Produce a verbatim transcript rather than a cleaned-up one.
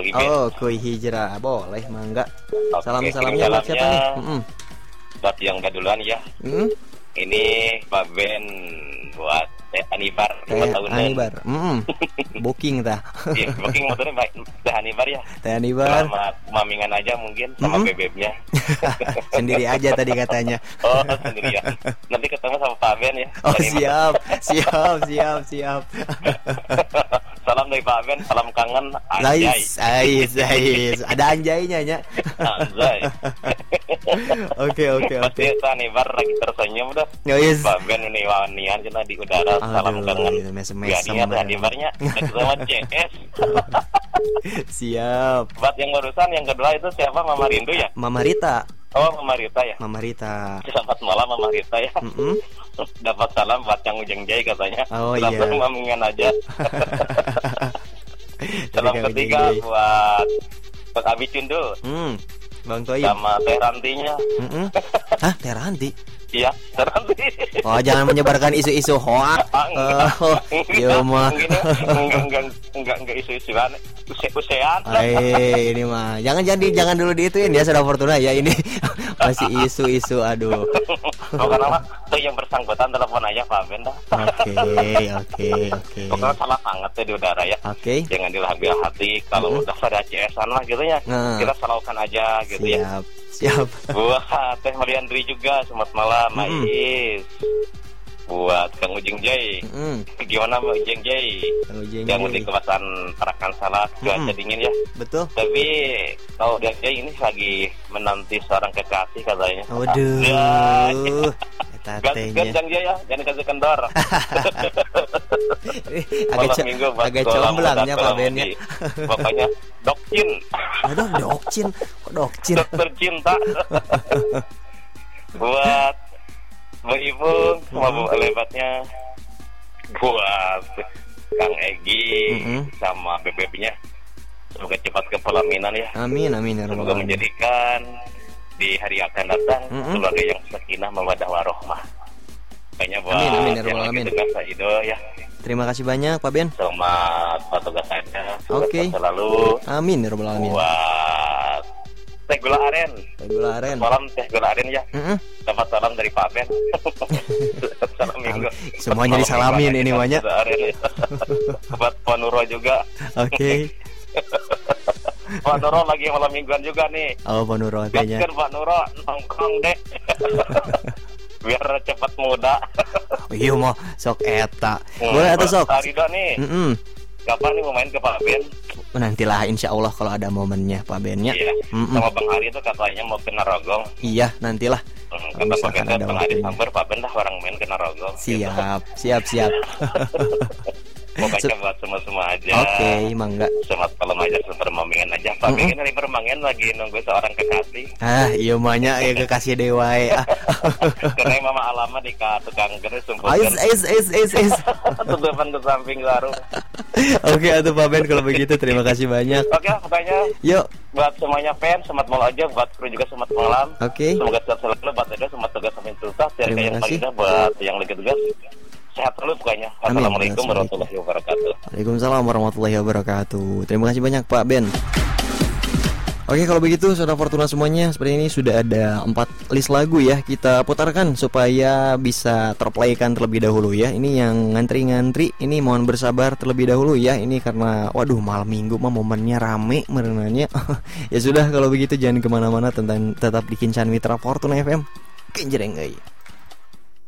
Ibin. Oh, kuy hijrah. Boleh, mangga. Oke, Salam-salamnya buat siapa nih? Mm-mm. Buat yang udah duluan ya. Mm? Ini Pak Ben buat Teh Anibar lima Teh tahunan. Anibar. Mm. Booking tah. Iya, booking motornya baik Teh Anibar ya. Teh Anibar. Selamat mamingan aja mungkin sama Mm-mm. bebeknya. Sendiri aja tadi katanya. Oh, sendirian. Nanti ketemu sama Pak Ben ya. Oh, Teh Anibar. siap. Siap, siap, siap. Salam dari Pak Ben, salam kangen Anjay. Lais, ais, ais. Ada anjaynya nya. Anjay. Oke, oke, oke. Pasti Teh Anibar lagi tersenyum dah. Oh, yes. Pak Ben ini wanian cina di udara. Salam Aduh, kangen. mesem-mesem. Biar Teh Anibarnya sama C S. Siap. Buat yang barusan yang kedua itu siapa? Mama Rindu ya? Mama Rita. Oh, Mama Rita ya. Mama Rita. Selamat malam Mama Rita ya. Mm-mm. Dapat salam buat yang Ujeng Jai katanya. Oh, Langsung iya. mamingan aja. Salam Dari Kang ketiga Ujeng Jai. buat buat Abi Cundul Hmm. Bang Toib. sama Teh Rantinya. Mm-mm. Hah, Teh Ranti? Iya, Teh Ranti. Oh, jangan menyebarkan isu-isu hoak. Ah, enggak. Oh, iya mah. Enggak, enggak, enggak, enggak isu-isuan. Use-usean. Eh, ini mah. Jangan jadi jangan dulu diituin ya, Saudara Fortuna ya ini. Masih isu-isu, aduh. Pokoknya mah tuh yang bersangkutan telepon aja Pak Ben dah. Oke, oke, oke. Pokoknya salah sangat ya di udara ya. Oke. Jangan diambil hati kalau udah pada C S-an lah gitu ya. Nah. Kita salaukan aja gitu ya. Siap, siap. Buat Teh Mariandri juga selamat malam, Mm-mm. Mais. Buat Kang Ujeng Jai. Mm. Gimana Mbak Ujeng Jai? Kang Ujeng Yang Jai. di kawasan Tarakan Salak cuaca Mm-mm. dingin ya. Betul. Tapi kalau Ujeng Jai ini lagi menanti seorang kekasih katanya. Waduh. Ya. Eta Gan tehnya. gan Ujeng Jai ya, jangan kasih kendor. agak Malam co- minggu buat agak kolam comblangnya udah Pak kolam Ben-nya. di- Pokoknya dokcin. Aduh, dokcin. Kok dokcin? Dokter cinta. Buat Bu Ibu sama Bu lebatnya. Buat Kang Egi Mm-mm. sama bebeknya. Semoga cepat ke pelaminan ya. Amin, amin ya rabbal Semoga alamin. menjadikan di hari akan datang Mm-mm. keluarga yang sakinah mawaddah warahmah. Banyak buat Amin, amin ya yang rabbal lagi alamin. tugas Pak Ido ya. Terima kasih banyak Pak Ben. Selamat petugas aja. Oke. Selalu Amin ya rabbal alamin. buat Teh Gula Aren. Teh Gula Aren. Salam Teh Gula Aren ya. Mm-mm. Dapat salam dari Pak Ben. Salam minggu. Semuanya disalamin ini banyak. Buat Pak Nuro juga. Oke. Pak Nuro lagi malam mingguan juga nih. Oh, Pak Nuro katanya. Gaskan Pak Nuro nongkrong deh. Biar cepat muda. Iya mah sok eta. Boleh atau sok? Arido nih. Mm-mm. Kapan nih mau main ke Pak Ben? Nantilah insya Allah kalau ada momennya Pak Ben-nya. Iya. Mm-mm. Sama Bang Hari itu katanya mau ke Narogong. Iya, nantilah. Hmm, Kalau kata Pak misalkan Ben ada Bang Hari waktunya. sambar Pak Ben dah orang main ke Narogong. Gitu. Siap, siap, siap. Pokoknya buat semua-semua aja. Oke, mangga. Semat malam aja sepermangan aja. Pak Mm-mm. Ben dari permangan lagi nunggu seorang kekasih. Ah, iya mahnya ya kekasih dewa ya. Karena mama alamat di ka tukang geus sumpah. Ais, ais, ais, ais, ais. Tutupan ke samping warung. Oke, atuh Pak Ben kalau begitu terima kasih banyak. Oke, pokoknya Yuk. buat semuanya fans semat malam aja, buat kru juga semat malam. Oke. Semoga sehat selalu, buat Edo semat tugas sampai tuntas. Dan Terima yang kasih. paling indah buat yang lagi tugas sehat selalu pokoknya. Amin. Assalamualaikum warahmatullahi wabarakatuh. Waalaikumsalam warahmatullahi wabarakatuh. Terima kasih banyak Pak Ben. Oke, kalau begitu Saudara Fortuna semuanya, seperti ini sudah ada empat list lagu ya. Kita putarkan supaya bisa terplaykan terlebih dahulu ya. Ini yang ngantri-ngantri, ini mohon bersabar terlebih dahulu ya. Ini karena waduh malam minggu mah momennya rame merenanya. Ya sudah, kalau begitu jangan kemana-mana, tentang tetap di Kincan Mitra Fortuna F M. Kenjreng euy.